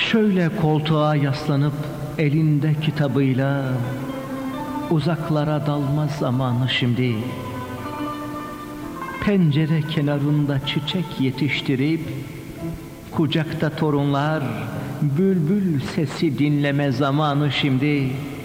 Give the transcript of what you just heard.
Şöyle koltuğa yaslanıp elinde kitabıyla uzaklara dalmaz zamanı şimdi. Pencere kenarında çiçek yetiştirip kucakta torunlar, bülbül sesi dinleme zamanı şimdi.